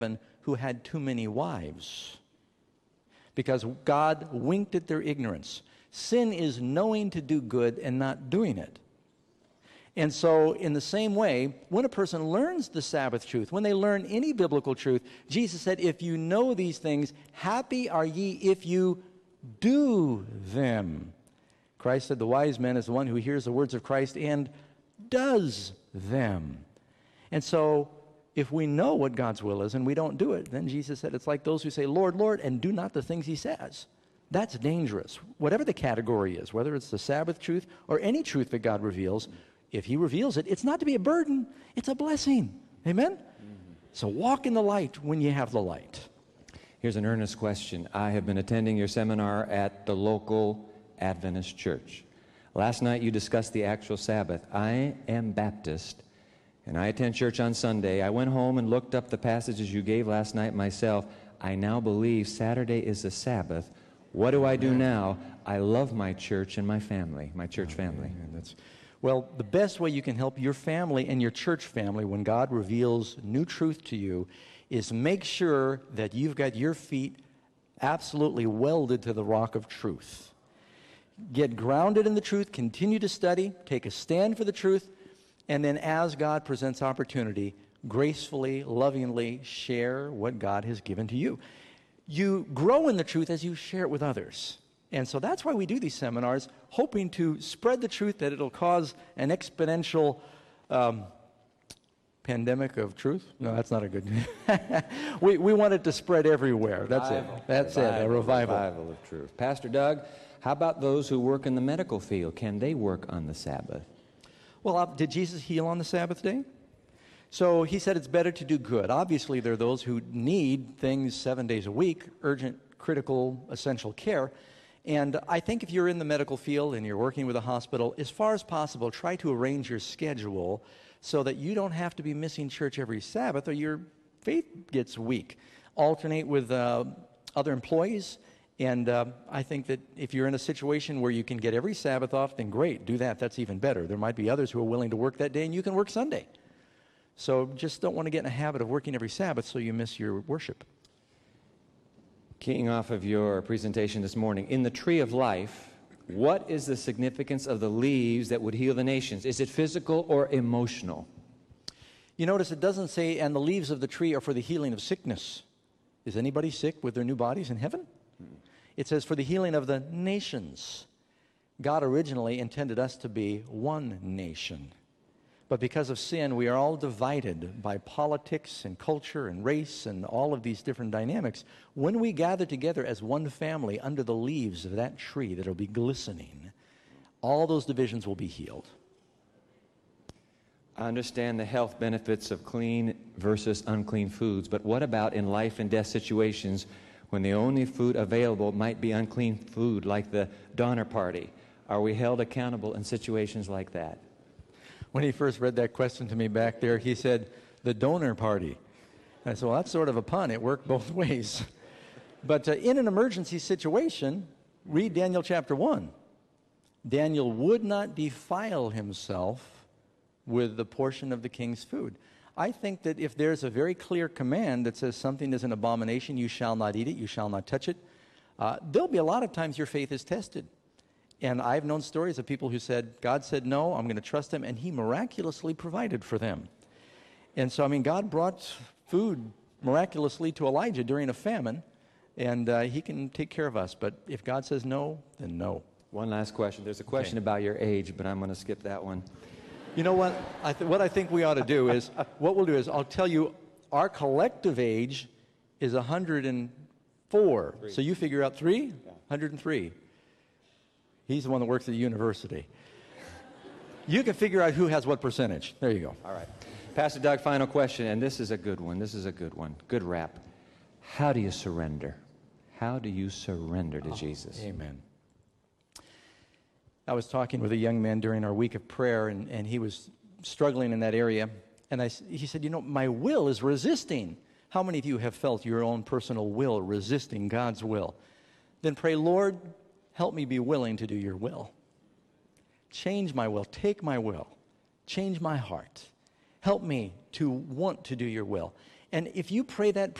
who had too many wives, because God winked at their ignorance. Sin is knowing to do good and not doing it. And so in the same way, when a person learns the Sabbath truth, when they learn any biblical truth, Jesus said, if you know these things, happy are ye if you do them. Christ said the wise man is the one who hears the words of Christ and does them. And so if we know what God's will is and we don't do it, then Jesus said it's like those who say, Lord, Lord, and do not the things he says. That's dangerous. Whatever the category is, whether it's the Sabbath truth or any truth that God reveals, if he reveals it, it's not to be a burden, it's a blessing. Amen? So walk in the light when you have the light. Here's an earnest question. I have been attending your seminar at the local Adventist church. Last night you discussed the actual Sabbath. I am Baptist, and I attend church on Sunday. I went home and looked up the passages you gave last night myself. I now believe Saturday is the Sabbath. What do I do now? I love my church and my family, my church family. Well, the best way you can help your family and your church family when God reveals new truth to you is make sure that you've got your feet absolutely welded to the rock of truth. Get grounded in the truth, continue to study, take a stand for the truth, and then as God presents opportunity, gracefully, lovingly share what God has given to you. You grow in the truth as you share it with others. And so that's why we do these seminars, hoping to spread the truth, that it'll cause an exponential pandemic of truth. No, that's not a good we want it to spread everywhere. That's it. That's it, a revival. Revival of truth. Pastor Doug, how about those who work in the medical field? Can they work on the Sabbath? Well, did Jesus heal on the Sabbath day? So he said it's better to do good. Obviously, there are those who need things 7 days a week, urgent, critical, essential care. And I think if you're in the medical field and you're working with a hospital, as far as possible, try to arrange your schedule so that you don't have to be missing church every Sabbath or your faith gets weak. Alternate with other employees. And I think that if you're in a situation where you can get every Sabbath off, then great, do that. That's even better. There might be others who are willing to work that day and you can work Sunday. So just don't want to get in a habit of working every Sabbath so you miss your worship. Keying off of your presentation this morning, in the tree of life, what is the significance of the leaves that would heal the nations? Is it physical or emotional? You notice it doesn't say, and the leaves of the tree are for the healing of sickness. Is anybody sick with their new bodies in heaven? It says for the healing of the nations. God originally intended us to be one nation. But because of sin, we are all divided by politics and culture and race and all of these different dynamics. When we gather together as one family under the leaves of that tree that will be glistening, all those divisions will be healed. I understand the health benefits of clean versus unclean foods, but what about in life and death situations when the only food available might be unclean food, like the Donner Party? Are we held accountable in situations like that? When he first read that question to me back there, he said, the donor party. I said, well, that's sort of a pun. It worked both ways. But in an emergency situation, read Daniel chapter 1. Daniel would not defile himself with the portion of the king's food. I think that if there's a very clear command that says something is an abomination, you shall not eat it, you shall not touch it, there'll be a lot of times your faith is tested. And I've known stories of people who said, God said no, I'm going to trust him, and he miraculously provided for them. And so, I mean, God brought food miraculously to Elijah during a famine, and he can take care of us. But if God says no, then no. One last question. There's a question about your age, but I'm going to skip that one. You know what? What I think we ought to do is, what we'll do is, I'll tell you, our collective age is 104. So you figure out 3? Yeah. 103. He's the one that works at the university. You can figure out who has what percentage. There you go. All right. Pastor Doug, final question, and this is a good one. Good wrap. How do you surrender? How do you surrender to Jesus? Amen. I was talking with a young man during our week of prayer, and he was struggling in that area. And he said, my will is resisting. How many of you have felt your own personal will resisting God's will? Then pray, Lord, help me be willing to do your will. Change my will. Take my will. Change my heart. Help me to want to do your will. And if you pray that